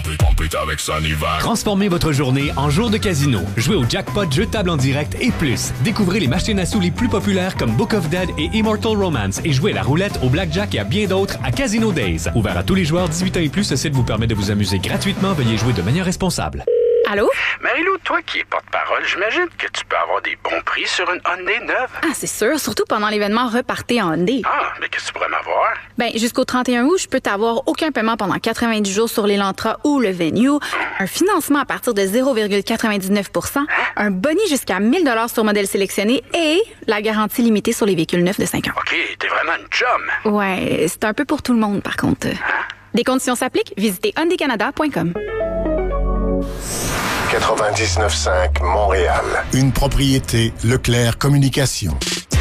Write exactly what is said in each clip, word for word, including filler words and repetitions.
Transformez votre journée en jour de casino. Jouez au jackpot jeu de table en direct et plus. Découvrez les machines à sous les plus populaires comme Book of Dead et Immortal Romance et jouez à la roulette, au blackjack et à bien d'autres à Casino Days. Ouvert à tous les joueurs dix-huit ans et plus, ce site vous permet de vous amuser gratuitement. Veuillez jouer de manière responsable. Allô? Marie-Lou, toi qui es porte-parole, j'imagine que tu peux avoir des bons prix sur une Hyundai neuve. Ah, c'est sûr, surtout pendant l'événement Repartez en Hyundai. Ah, mais qu'est-ce que tu pourrais m'avoir? Ben, jusqu'au trente et un août, je peux t'avoir aucun paiement pendant quatre-vingt-dix jours sur l'Elantra ou le Venue, un financement à partir de zéro virgule quatre-vingt-dix-neuf pour cent, un boni jusqu'à mille dollars sur modèle sélectionné et la garantie limitée sur les véhicules neufs de cinq ans. OK, t'es vraiment une chum. Ouais, c'est un peu pour tout le monde, par contre. Hein? Des conditions s'appliquent. Visitez hyundai canada point com. quatre-vingt-dix-neuf cinq Montréal. Une propriété Leclerc Communication.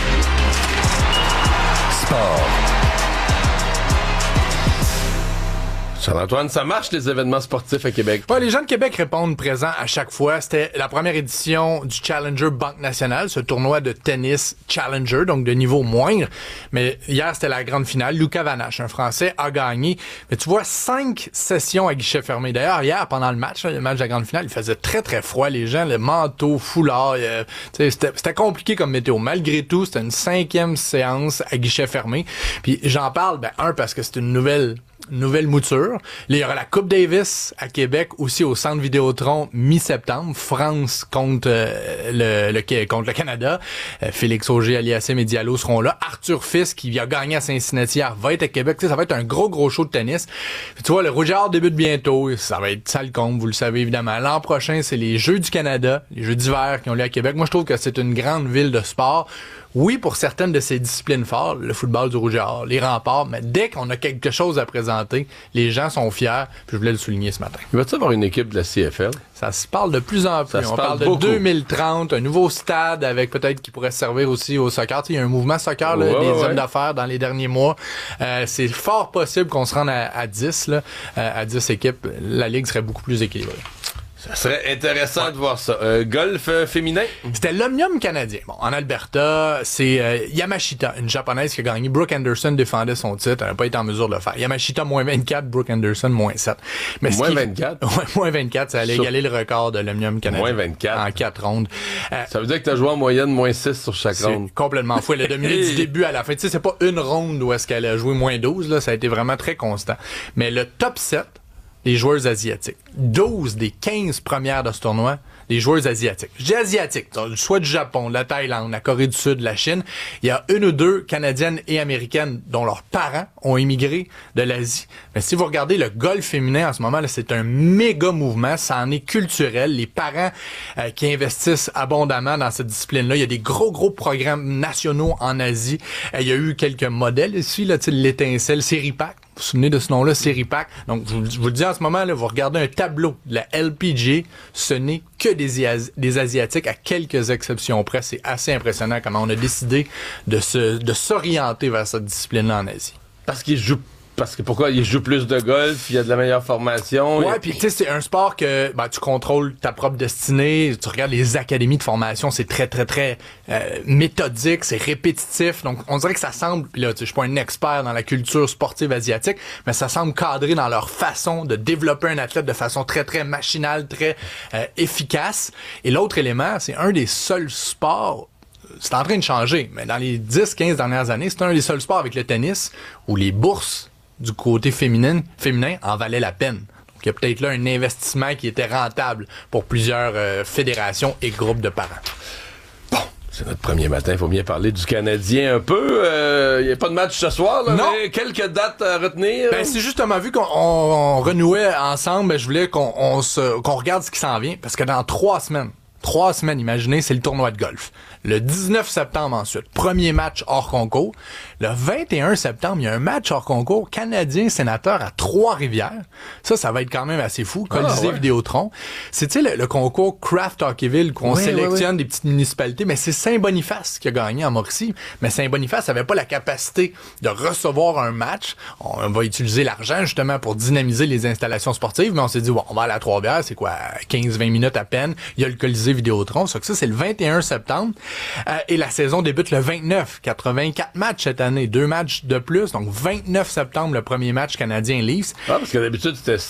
Sport. Charles-Antoine, ça marche les événements sportifs à Québec? Ouais, les gens de Québec répondent présents à chaque fois. C'était la première édition du Challenger Banque Nationale, ce tournoi de tennis Challenger, donc de niveau moindre. Mais hier, c'était la grande finale. Lucas Vanache, un Français, a gagné. Mais tu vois, cinq sessions à guichet fermé. D'ailleurs, hier, pendant le match, le match de la grande finale, il faisait très, très froid. Les gens, le manteau, foulard, euh, c'était, c'était compliqué comme météo. Malgré tout, c'était une cinquième séance à guichet fermé. Puis j'en parle, ben, un, parce que c'est une nouvelle nouvelle mouture. Là, il y aura la Coupe Davis à Québec, aussi au Centre Vidéotron, mi-septembre. France contre, euh, le, le, contre le Canada. Euh, Félix Auger-Aliassime et Diallo seront là. Arthur Fils, qui a gagné à Cincinnati hier, va être à Québec. Tu sais, ça va être un gros, gros show de tennis. Puis, tu vois, le Rouge et Or débute bientôt. Ça va être sale comble, vous le savez évidemment. L'an prochain, c'est les Jeux du Canada, les Jeux d'hiver qui ont lieu à Québec. Moi, je trouve que c'est une grande ville de sport. Oui, pour certaines de ces disciplines fortes, le football du Rouge et Or, les remparts, mais dès qu'on a quelque chose à présenter, les gens sont fiers, puis je voulais le souligner ce matin. Il va-t-il avoir une équipe de la C F L? Ça se parle de plus en plus. Ça On parle parle de beaucoup. deux mille trente, un nouveau stade avec peut-être qui pourrait servir aussi au soccer. Tu sais, il y a un mouvement soccer là, Ouais, des ouais. hommes d'affaires dans les derniers mois. Euh, c'est fort possible qu'on se rende à, à dix, là, euh, à dix équipes. La Ligue serait beaucoup plus équilibrée. Ça serait intéressant ouais. de voir ça. Euh, golf euh, féminin? C'était l'Omnium canadien. Bon, en Alberta, c'est euh, Yamashita, une japonaise qui a gagné. Brooke Anderson défendait son titre. Elle n'a pas été en mesure de le faire. Yamashita, moins vingt-quatre. Brooke Anderson, moins sept. Mais moins qui... vingt-quatre? Ouais, moins vingt-quatre. Ça allait sur... égaler le record de l'Omnium canadien. Moins vingt-quatre. En quatre rondes. Euh, ça veut dire que tu as joué en moyenne moins six sur chaque c'est ronde. Complètement fou. Elle a dominé du début à la fin. Tu sais, c'est pas une ronde où est-ce qu'elle a joué moins douze. Là. Ça a été vraiment très constant. Mais le top sept, les joueurs asiatiques. douze des quinze premières de ce tournoi, des joueurs asiatiques. Je dis asiatiques, soit du Japon, de la Thaïlande, la Corée du Sud, la Chine. Il y a une ou deux Canadiennes et Américaines dont leurs parents ont émigré de l'Asie. Mais si vous regardez le golf féminin en ce moment, là, c'est un méga mouvement. Ça en est culturel. Les parents euh, qui investissent abondamment dans cette discipline-là. Il y a des gros, gros programmes nationaux en Asie. Euh, il y a eu quelques modèles ici, là, tu sais, l'étincelle, Seripac. Vous vous souvenez de ce nom-là, Seripac. Donc, je vous, je vous le dis en ce moment, là, vous regardez un tableau de la L P G A, ce n'est que des, Asi- des Asiatiques, à quelques exceptions près. C'est assez impressionnant comment on a décidé de, se, de s'orienter vers cette discipline-là en Asie. Parce qu'ils jouent Parce que pourquoi? Ils jouent plus de golf, il y a de la meilleure formation. Ouais, a... puis tu sais, c'est un sport que ben, tu contrôles ta propre destinée. Tu regardes les académies de formation, c'est très, très, très euh, méthodique, c'est répétitif. Donc, on dirait que ça semble, puis là, tu sais, je suis pas un expert dans la culture sportive asiatique, mais ça semble cadré dans leur façon de développer un athlète de façon très, très machinale, très euh, efficace. Et l'autre élément, c'est un des seuls sports, c'est en train de changer, mais dans les dix quinze dernières années, c'est un des seuls sports avec le tennis où les bourses du côté féminin, féminin en valait la peine. Donc, il y a peut-être là un investissement qui était rentable pour plusieurs euh, fédérations et groupes de parents. Bon, c'est notre premier matin, il faut bien parler du Canadien un peu. Il euh, n'y a pas de match ce soir, là, non. Mais quelques dates à retenir. Ben, c'est justement vu qu'on on, on renouait ensemble, ben, je voulais qu'on on se, qu'on regarde ce qui s'en vient, parce que dans trois semaines, trois semaines, imaginez, c'est le tournoi de golf. Le dix-neuf septembre ensuite, premier match hors concours. Le vingt et un septembre, il y a un match hors concours Canadien-Sénateur à Trois-Rivières. Ça, ça va être quand même assez fou. Colisée ah, ouais. Vidéotron. C'est, tu sais, le, le concours Craft Hockeyville qu'on oui, sélectionne oui, oui. des petites municipalités, mais c'est Saint-Boniface qui a gagné en Mauricie. Mais Saint-Boniface n'avait pas la capacité de recevoir un match. On va utiliser l'argent justement pour dynamiser les installations sportives, mais on s'est dit, bon, on va aller à Trois-Rivières, c'est quoi, quinze vingt minutes à peine. Il y a le Colisée Vidéotron. Ça, ça c'est le vingt et un septembre. Euh, et la saison débute le vingt-neuf. quatre-vingt-quatre matchs cette année. Deux matchs de plus. Donc, vingt-neuf septembre, le premier match Canadien-Leafs. Ah, parce que d'habitude, c'était